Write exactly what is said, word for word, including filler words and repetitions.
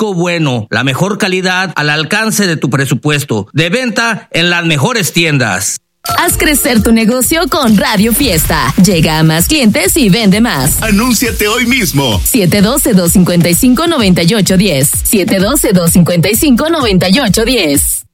Plástico Bueno, la mejor calidad al alcance de tu presupuesto. De venta en las mejores tiendas. Haz crecer tu negocio con Radio Fiesta. Llega a más clientes y vende más. Anúnciate hoy mismo. siete uno dos, dos cinco cinco, nueve ocho uno cero. siete uno dos, dos cinco cinco, nueve ocho uno cero.